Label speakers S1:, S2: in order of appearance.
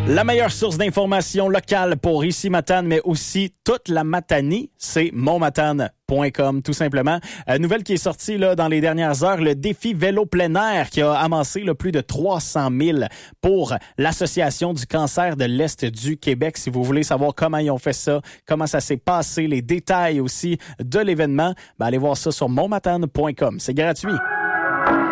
S1: La meilleure source d'information locale pour ici Matane, mais aussi toute la Matanie, c'est monmatane.com, tout simplement. Nouvelle qui est sortie là, dans les dernières heures, le défi vélo plein air qui a amassé là, plus de 300 000 pour l'Association du cancer de l'Est du Québec. Si vous voulez savoir comment ils ont fait ça, comment ça s'est passé, les détails aussi de l'événement, allez voir ça sur monmatane.com. C'est gratuit.